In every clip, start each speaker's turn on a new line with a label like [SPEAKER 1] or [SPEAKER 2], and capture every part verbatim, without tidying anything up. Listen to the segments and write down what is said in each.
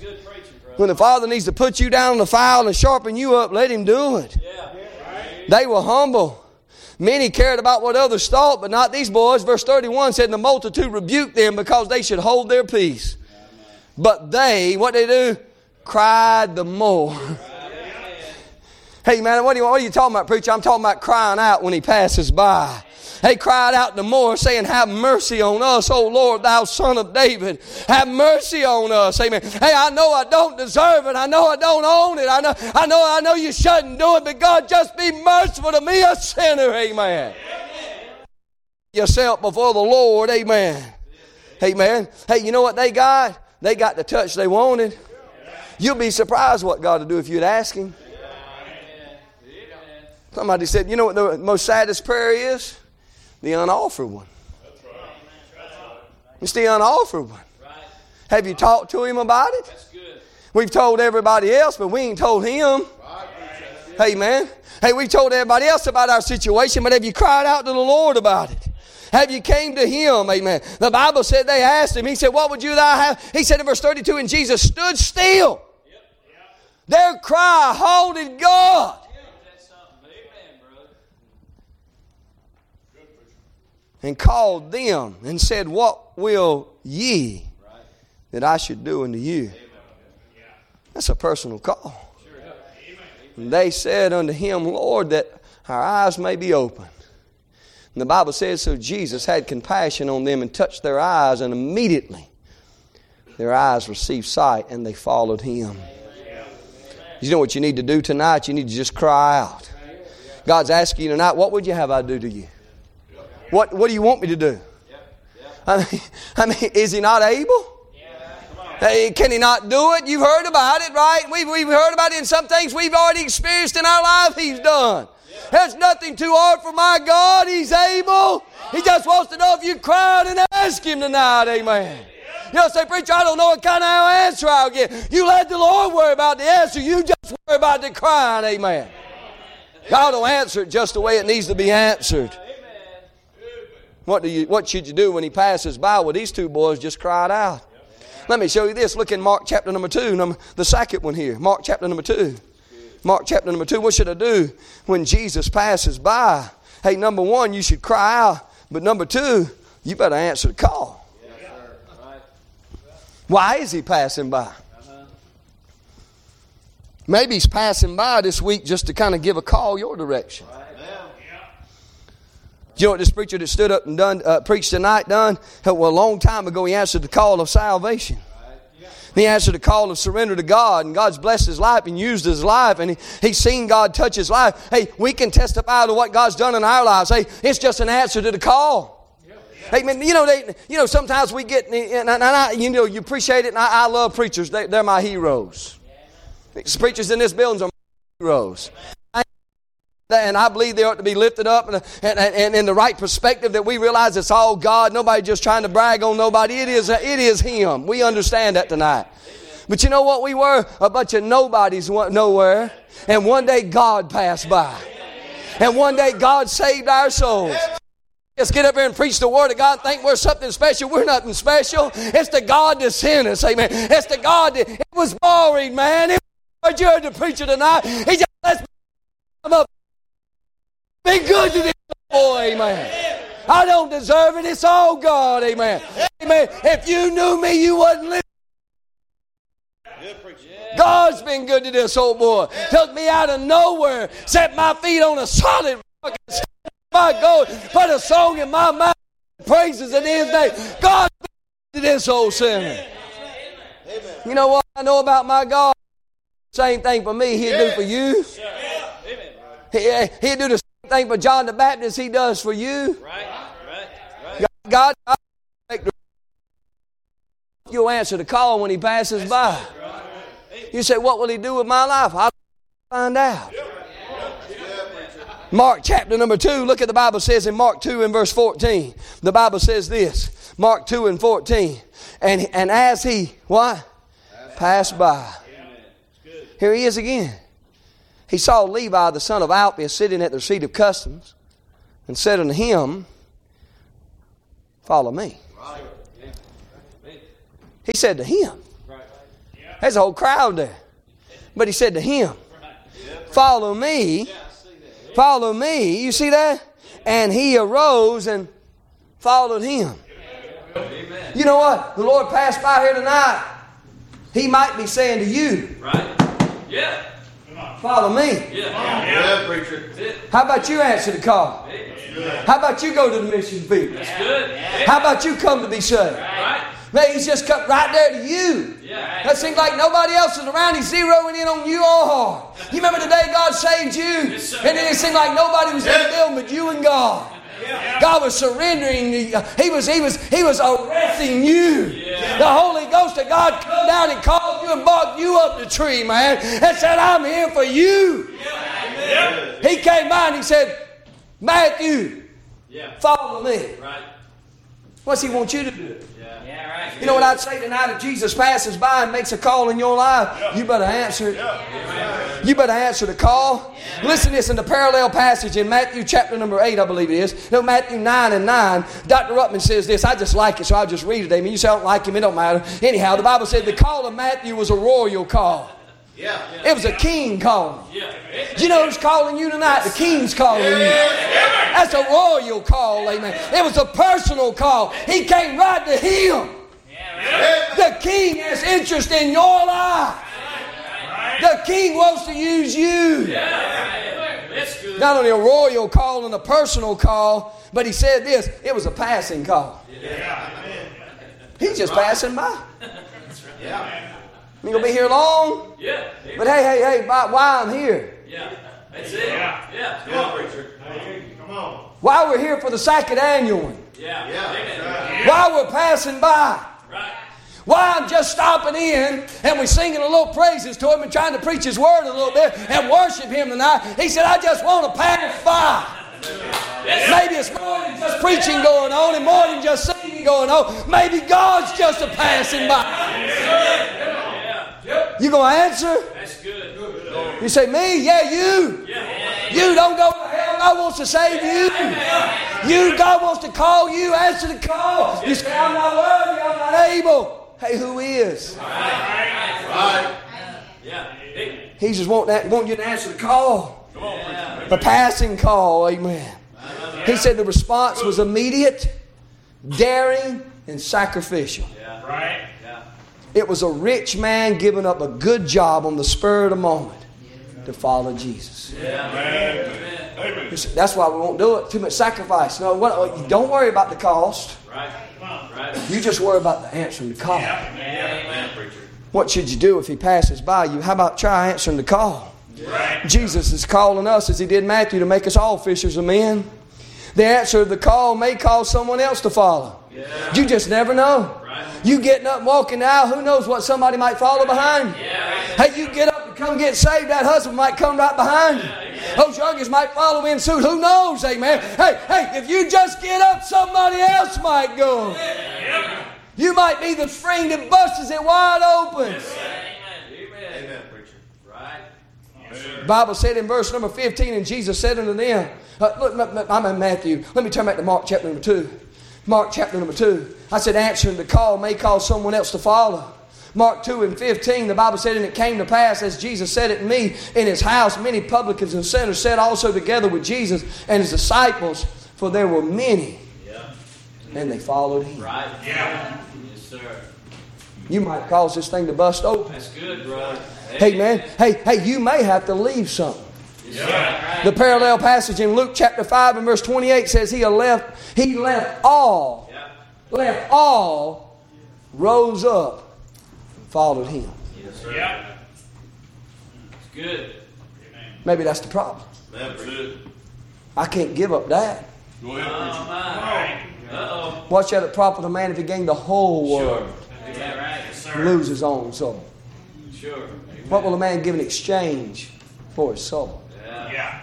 [SPEAKER 1] When the Father needs to put you down on the file and sharpen you up, let Him do it. They were humble. Many cared about what others thought, but not these boys. Verse thirty-one said, the multitude rebuked them because they should hold their peace. But they, what they do? Cried the more. Hey man, what are, you, what are you talking about, preacher? I'm talking about crying out when he passes by. They cried out the more, saying, have mercy on us, O Lord, thou Son of David. Have mercy on us. Amen. Hey, I know I don't deserve it. I know I don't own it. I know I know, I know you shouldn't do it, but God, just be merciful to me, a sinner. Amen. Amen. Yourself before the Lord. Amen. Amen. Hey, you know what they got? They got the touch they wanted. You'll be surprised what God will do if you'd ask Him. Somebody said, you know what the most saddest prayer is? The unoffered one. It's the unoffered one. Have you talked to Him about it? We've told everybody else, but we ain't told Him. Hey, man. Hey, we told everybody else about our situation, but have you cried out to the Lord about it? Have you came to Him? Amen. The Bible said they asked Him. He said, what would you thou have? He said in verse thirty-two, and Jesus stood still. Their cry halted God. And called them and said, what will ye that I should do unto you? That's a personal call. And they said unto Him, Lord, that our eyes may be opened. And the Bible says, so Jesus had compassion on them and touched their eyes, and immediately their eyes received sight and they followed Him. You know what you need to do tonight? You need to just cry out. God's asking you tonight, what would you have I do to you? What What do you want me to do? I mean, I mean, is He not able? Hey, can He not do it? You've heard about it, right? We've, we've heard about it in some things we've already experienced in our life. He's done. There's nothing too hard for my God. He's able. He just wants to know if you cried and ask Him tonight. Amen. You know, say, preacher, I don't know what kind of answer I'll get. You let the Lord worry about the answer. You just worry about the crying. Amen. God will answer it just the way it needs to be answered. What do you? What should you do when He passes by? Well, these two boys just cried out. Let me show you this. Look in Mark chapter number two, number, the second one here. Mark chapter number two. Mark chapter number two. What should I do when Jesus passes by? Hey, number one, you should cry out. But number two, you better answer the call. Why is He passing by? Maybe He's passing by this week just to kind of give a call your direction. Do you know what this preacher that stood up and done uh, preached tonight done? Well, a long time ago, he answered the call of salvation. He answered the call of surrender to God, and God's blessed his life and used his life, and he, he's seen God touch his life. Hey, we can testify to what God's done in our lives. Hey, it's just an answer to the call. Hey, man, you know, they, you know, sometimes we get, and I, and I, you know, you appreciate it, and I, I love preachers. They, they're my heroes. These preachers in this building are my heroes. And I believe they ought to be lifted up and, and, and in the right perspective, that we realize it's all God. Nobody just trying to brag on nobody. It is, it is Him. We understand that tonight. But you know what we were? A bunch of nobodies nowhere. And one day God passed by. And one day God saved our souls. Let's get up here and preach the Word of God and think we're something special. We're nothing special. It's the God that sent us. Amen. It's the God that, it was boring, man. It was, you heard the preacher tonight. He just lets me come up. Be good to this boy, amen. I don't deserve it. It's all God, amen. Amen. If you knew me, you wouldn't live. God's been good to this old boy. Took me out of nowhere. Set my feet on a solid rock. My God, put a song in my mouth. Praises in His name. God's been good to this old sinner. You know what I know about my God? Same thing for me He'd do for you. He, he'd do the same thing for John the Baptist He does for you. Right, right, right. God, God, you'll answer the call when He passes by. You say, what will He do with my life? I'll find out. Mark chapter number two, look at the Bible says in Mark two and verse fourteen. The Bible says this, Mark two and fourteen. And, and as He, what? Passed by. Here He is again. He saw Levi, the son of Alphaeus, sitting at the seat of customs, and said unto him, follow me. He said to him. There's a whole crowd there. But he said to him, follow me. Follow me. You see that? And he arose and followed him. You know what? The Lord passed by here tonight. He might be saying to you,
[SPEAKER 2] right? Yeah.
[SPEAKER 1] Follow me.
[SPEAKER 2] Yeah. Yeah, preacher.
[SPEAKER 1] How about you answer the call? How about you go to the mission field?
[SPEAKER 2] That's good.
[SPEAKER 1] How about you come to be saved?
[SPEAKER 2] Right.
[SPEAKER 1] Man, he's just cut right there to you.
[SPEAKER 2] Yeah.
[SPEAKER 1] That seems like nobody else is around. He's zeroing in on you all hard. You remember the day God saved you?
[SPEAKER 2] Yes, sir.
[SPEAKER 1] And then it seemed like nobody was in the building but you and God.
[SPEAKER 2] Yeah.
[SPEAKER 1] God was surrendering. He was, he was, he was arresting you.
[SPEAKER 2] Yeah.
[SPEAKER 1] The Holy Ghost of God come down and called you and brought you up the tree, man, and said, I'm here for you.
[SPEAKER 2] Yeah.
[SPEAKER 1] He came by and he said, Matthew,
[SPEAKER 2] yeah.
[SPEAKER 1] follow me.
[SPEAKER 2] Right.
[SPEAKER 1] What's he want you to do?
[SPEAKER 2] Yeah. Yeah, right.
[SPEAKER 1] You know what I'd say tonight? If Jesus passes by and makes a call in your life, yeah. you better answer it. Yeah. You better answer the call. Yeah. Listen to this in the parallel passage in Matthew chapter number eight, I believe it is. No, Matthew nine and nine. Doctor Ruttman says this. I just like it, so I'll just read it. I mean, you say I don't like him, it don't matter. Anyhow, the Bible said the call of Matthew was a royal call.
[SPEAKER 2] Yeah.
[SPEAKER 1] It was a king calling.
[SPEAKER 2] Yeah.
[SPEAKER 1] Do you know who's calling you tonight? The king's calling you. That's a royal call, amen. It was a personal call. He came right to him. The king has interest in your life. The king wants to use you. Not only a royal call and a personal call, but he said this, it was a passing call. He's just passing by. You ain't gonna be here long.
[SPEAKER 2] Yeah.
[SPEAKER 1] But hey, hey, hey, why I'm here?
[SPEAKER 2] Yeah. That's it. Yeah. Yeah. Come on, preacher. Come on.
[SPEAKER 1] Why we're here for the second annual one.
[SPEAKER 2] Yeah. Yeah.
[SPEAKER 1] Why we're passing by.
[SPEAKER 2] Right.
[SPEAKER 1] Why I'm just stopping in and we're singing a little praises to him and trying to preach his word a little bit and worship him tonight. He said, I just want to pass by. Maybe it's more than just preaching going on and more than just singing going on. Maybe God's just a passing by. You gonna answer?
[SPEAKER 2] That's good.
[SPEAKER 1] You say, me? Yeah, you. You don't go to hell. God wants to save you. You, God wants to call you. Answer the call. You say, I'm not worthy. I'm not able. Hey, who is?
[SPEAKER 2] Right. Yeah.
[SPEAKER 1] He's just wanting, that, wanting you to answer the call. The passing call. Amen. He said the response was immediate, daring, and sacrificial.
[SPEAKER 2] Yeah. Right.
[SPEAKER 1] It was a rich man giving up a good job on the spur of the moment to follow Jesus.
[SPEAKER 2] Yeah. Amen.
[SPEAKER 1] That's why we won't do it. Too much sacrifice. No, what, don't worry about the cost.
[SPEAKER 2] Right. Right.
[SPEAKER 1] You just worry about the answering the call.
[SPEAKER 2] Yeah.
[SPEAKER 1] What should you do if he passes by you? How about try answering the call? Right. Jesus is calling us, as he did Matthew, to make us all fishers of men. The answer of the call may cause someone else to follow. Yeah. You just never know. You getting up and walking out, who knows what somebody might follow behind you.
[SPEAKER 2] Yeah.
[SPEAKER 1] Hey, you get up and come get saved, that husband might come right behind you. Yeah. Those youngest might follow in suit. Who knows, amen? Hey, hey, if you just get up, somebody else might go. Yeah. You might be the spring that busts it wide open.
[SPEAKER 2] Amen. Amen, preacher. Right.
[SPEAKER 1] The Bible said in verse number fifteen, and Jesus said unto them, uh, look, I'm in Matthew. Let me turn back to Mark chapter number two. Mark chapter number two. I said answering the call may cause someone else to follow. Mark two and fifteen, the Bible said, and it came to pass, as Jesus said it to me, in his house many publicans and sinners sat also together with Jesus and his disciples, for there were many.
[SPEAKER 2] Yeah.
[SPEAKER 1] And they followed him.
[SPEAKER 2] Right. Yeah. Yes, sir.
[SPEAKER 1] You might cause this thing to bust open.
[SPEAKER 2] That's good, bro.
[SPEAKER 1] Hey, man. Hey, hey, you may have to leave something.
[SPEAKER 2] Yeah.
[SPEAKER 1] The parallel passage in Luke chapter five and verse twenty-eight says he left, he left all,
[SPEAKER 2] yeah.
[SPEAKER 1] left all, rose up, and followed him.
[SPEAKER 2] Yes, sir. Yeah. It's good.
[SPEAKER 1] Maybe that's the problem.
[SPEAKER 2] That's good.
[SPEAKER 1] I can't give up that.
[SPEAKER 2] Go ahead, oh, my. Uh-oh.
[SPEAKER 1] What shall it profit a man if he gain the whole world,
[SPEAKER 2] sure. Yeah, right. Yes,
[SPEAKER 1] and lose his own soul?
[SPEAKER 2] Sure. Amen.
[SPEAKER 1] What will a man give in exchange for his soul?
[SPEAKER 2] Yeah. Yeah.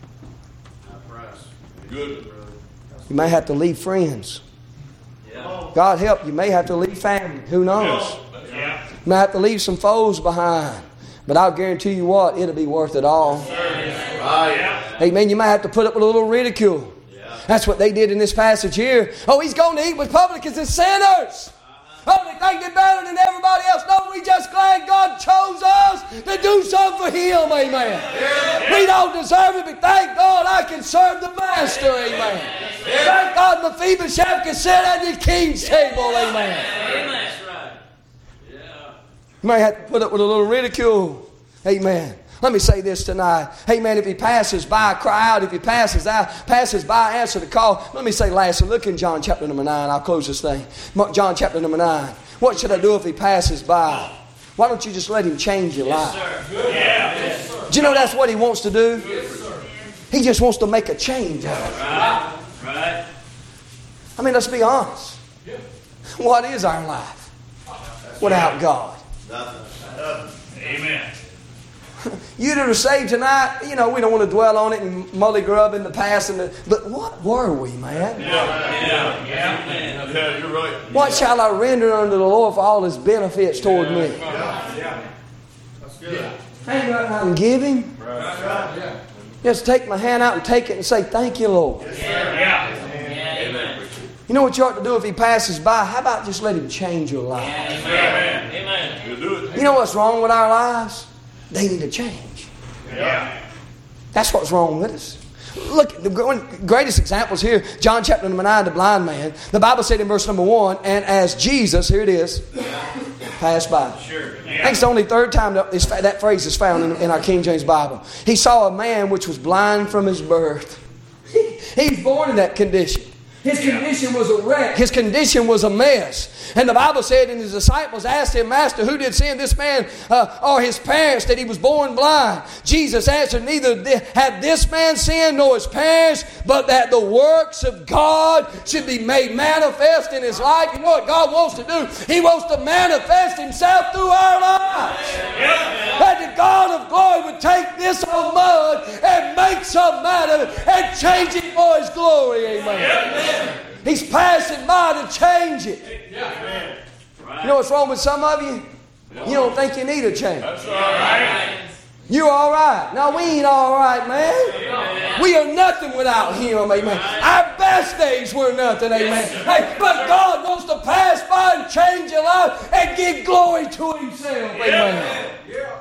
[SPEAKER 2] Good.
[SPEAKER 1] You may have to leave friends.
[SPEAKER 2] Yeah.
[SPEAKER 1] God help, you may have to leave family. Who knows?
[SPEAKER 2] Yeah.
[SPEAKER 1] You may have to leave some foes behind. But I'll guarantee you what, it'll be worth it all.
[SPEAKER 2] Right.
[SPEAKER 1] Amen. You might have to put up with a little ridicule. Yeah. That's what they did in this passage here. Oh, he's going to eat with publicans and sinners. Oh, they think they're better than everybody else. No, we just glad God for Him, amen. We don't deserve it, but thank God I can serve the Master, amen. Thank God Mephibosheth can sit at the king's table, amen.
[SPEAKER 2] That's right. Yeah.
[SPEAKER 1] You may have to put up with a little ridicule, amen. Let me say this tonight. Amen. If he passes by, cry out. If he passes out, passes by, answer the call. Let me say lastly, look in John chapter number nine. I'll close this thing. John chapter number nine. What should I do if he passes by? Why don't you just let him change your life?
[SPEAKER 2] Yes, sir. Yeah. Yes, sir.
[SPEAKER 1] Do you know that's what he wants to do?
[SPEAKER 2] Yes, sir.
[SPEAKER 1] He just wants to make a change out of it.
[SPEAKER 2] Right. Right.
[SPEAKER 1] I mean, let's be honest. What is our life without God?
[SPEAKER 2] Nothing. Amen.
[SPEAKER 1] You that are saved tonight, you know, we don't want to dwell on it and mully grub in the past. And the, but what were we, man?
[SPEAKER 2] Yeah. Yeah. Yeah. Yeah. You're right.
[SPEAKER 1] What shall I render unto the Lord for all His benefits toward me?
[SPEAKER 2] Yeah. That's good.
[SPEAKER 1] Hang up and give Him.
[SPEAKER 2] Right.
[SPEAKER 1] Just take my hand out and take it and say, thank you, Lord.
[SPEAKER 2] Yeah. Amen.
[SPEAKER 1] You know what you ought to do if He passes by? How about just let Him change your life?
[SPEAKER 2] Amen. Amen. You do it.
[SPEAKER 1] You know what's wrong with our lives? They need to change.
[SPEAKER 2] Yeah.
[SPEAKER 1] That's what's wrong with us. Look, the greatest examples here, John chapter number nine, the blind man. The Bible said in verse number one, and as Jesus, here it is, passed by.
[SPEAKER 2] Sure.
[SPEAKER 1] I think it's the only third time that, this, that phrase is found in, in our King James Bible. He saw a man which was blind from his birth. He was born in that condition. His condition was a wreck. His condition was a mess. And the Bible said, and his disciples asked him, Master, who did sin, this man uh, or his parents, that he was born blind? Jesus answered, neither had this man sinned nor his parents, but that the works of God should be made manifest in his life. You know what God wants to do? He wants to manifest Himself through our lives. That the God of glory would take this old mud and make something out of it and change it for His glory. Amen. He's passing by to change it. You know what's wrong with some of you? You don't think you need a change.
[SPEAKER 2] That's all right.
[SPEAKER 1] You're all right. No, we ain't all right, man. We are nothing without Him, amen. Our best days were nothing, amen. Hey, but God wants to pass by and change your life and give glory to Himself, amen.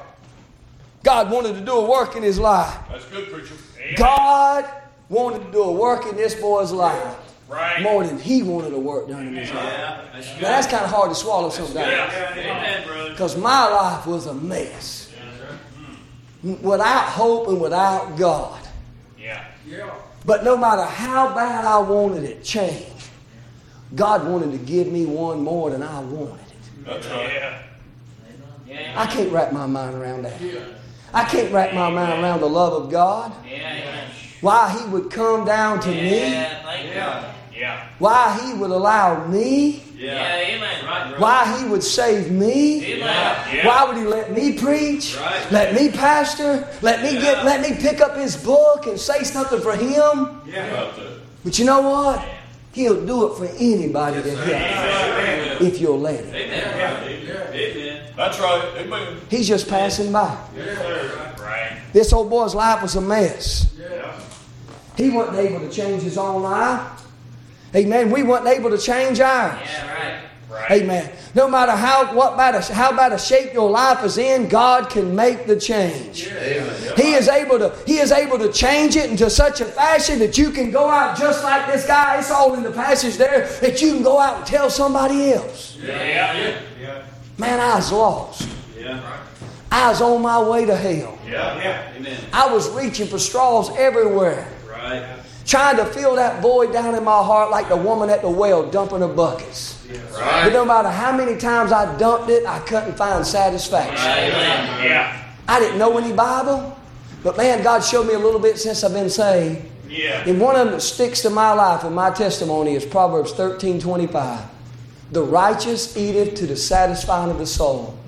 [SPEAKER 1] God wanted to do a work in his life.
[SPEAKER 2] That's good, preacher.
[SPEAKER 1] God wanted to do a work in this boy's life.
[SPEAKER 2] Right.
[SPEAKER 1] More than he wanted to work done in his life.
[SPEAKER 2] Yeah, that's good.
[SPEAKER 1] Now that's kind of hard to swallow sometimes.
[SPEAKER 2] Amen, brother.
[SPEAKER 1] Because my life was a mess. Without hope and without God.
[SPEAKER 2] Yeah.
[SPEAKER 1] But no matter how bad I wanted it changed, God wanted to give me one more than I wanted it.
[SPEAKER 2] That's right. Yeah.
[SPEAKER 1] I can't wrap my mind around that. I can't wrap my mind around the love of God.
[SPEAKER 2] Yeah.
[SPEAKER 1] Why He would come down to me.
[SPEAKER 2] Yeah. Thank God. Yeah.
[SPEAKER 1] Why He would allow me.
[SPEAKER 2] Yeah. Amen. Right.
[SPEAKER 1] Why He would save me.
[SPEAKER 2] Amen. Yeah.
[SPEAKER 1] Why would He let me preach?
[SPEAKER 2] Right.
[SPEAKER 1] Let me pastor? Let me get let me pick up His book and say something for Him?
[SPEAKER 2] Yeah.
[SPEAKER 1] But you know what? He'll do it for anybody that He'll if you'll let Him.
[SPEAKER 2] Amen. Amen. That's right. Amen.
[SPEAKER 1] He's just passing by.
[SPEAKER 2] Right.
[SPEAKER 1] This old boy's life was a mess.
[SPEAKER 2] Yeah.
[SPEAKER 1] He wasn't able to change his own life. Amen. We weren't able to change ours.
[SPEAKER 2] Yeah, right. Right.
[SPEAKER 1] Amen. No matter how what bad a, how bad a shape your life is in, God can make the change.
[SPEAKER 2] Amen.
[SPEAKER 1] He is able to He is able to change it into such a fashion that you can go out just like this guy. It's all in the passage there that you can go out and tell somebody else.
[SPEAKER 2] Yeah. Yeah. Yeah.
[SPEAKER 1] Man, I was lost.
[SPEAKER 2] Yeah.
[SPEAKER 1] I was on my way to hell.
[SPEAKER 2] Yeah. Yeah. Amen.
[SPEAKER 1] I was reaching for straws everywhere.
[SPEAKER 2] Right.
[SPEAKER 1] Trying to fill that void down in my heart like the woman at the well dumping her buckets.
[SPEAKER 2] Right.
[SPEAKER 1] But no matter how many times I dumped it, I couldn't find satisfaction.
[SPEAKER 2] Amen. Yeah.
[SPEAKER 1] I didn't know any Bible, but man, God showed me a little bit since I've been saved.
[SPEAKER 2] Yeah.
[SPEAKER 1] And one of them that sticks to my life and my testimony is Proverbs thirteen twenty-five. The righteous eateth to the satisfying of the soul,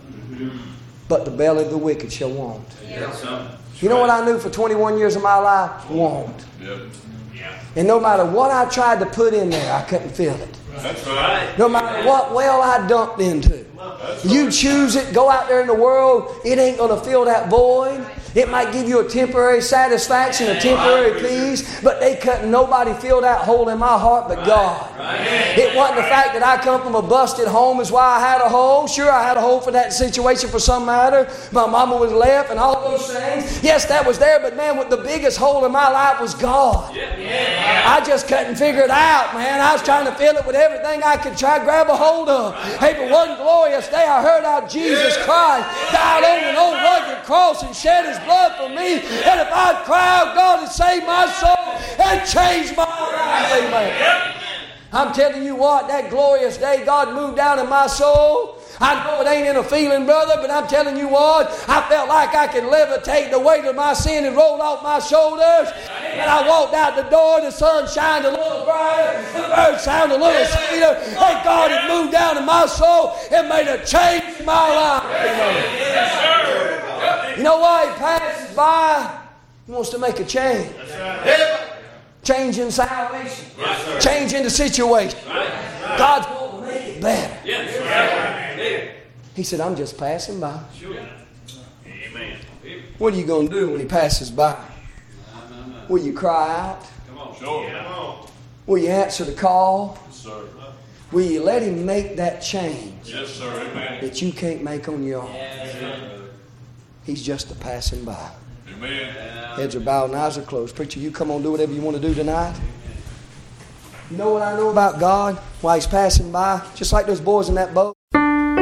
[SPEAKER 1] but the belly of the wicked shall want.
[SPEAKER 2] Yeah.
[SPEAKER 1] You know what I knew for twenty-one years of my life? Want.
[SPEAKER 2] Yep. Yeah.
[SPEAKER 1] And no matter what I tried to put in there, I couldn't feel it.
[SPEAKER 2] That's right.
[SPEAKER 1] No matter what well I dumped into. You choose it, go out there in the world, it ain't going to fill that void. It might give you a temporary satisfaction, a temporary peace, but they couldn't nobody fill that hole in my heart but God. It wasn't the fact that I come from a busted home is why I had a hole. Sure, I had a hole for that situation for some matter. My mama was left and all those things. Yes, that was there, but man, what the biggest hole in my life was God. I just couldn't figure it out, man. I was trying to fill it with everything I could try to grab a hold of. Hey, but one glorious day I heard how Jesus Christ died on an old rugged cross and shed His blood for me. And if I'd cry out, God had saved my soul and changed my life. Amen. I'm telling you what, that glorious day God moved down in my soul. I know it ain't in a feeling, brother, but I'm telling you what, I felt like I could levitate the weight of my sin and roll off my shoulders. And I walked out the door, the sun shined a little brighter, the birds sounded a little sweeter, and God had moved down in my soul and made a change in my life. You know why He passes by? He wants to make a change. Change in salvation. Yes, change in the situation. Right. God's going to make it better. Yes. He said, I'm just passing by. Sure. Amen. What are you going to do when He passes by? Will you cry out? Come on. Sure. Come on. Will you answer the call? Yes, sir. Will you let Him make that change? Yes, sir. Amen. That you can't make on your own? Yes. He's just a passing by. Amen. Heads are bowed and eyes are closed. Preacher, you come on, do whatever you want to do tonight. You know what I know about God? While He's passing by, just like those boys in that boat.